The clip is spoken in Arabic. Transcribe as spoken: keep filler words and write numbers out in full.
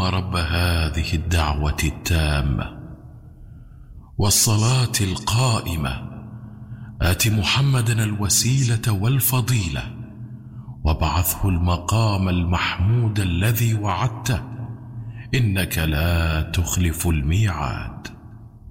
رب هذه الدعوة التامة والصلاة القائمة آت محمدا الوسيلة والفضيلة وابعثه المقام المحمود الذي وعدته إنك لا تخلف الميعاد.